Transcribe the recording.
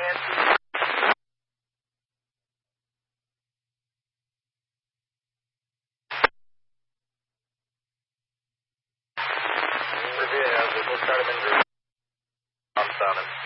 Review has it. We'll start him in group. I'm sounding.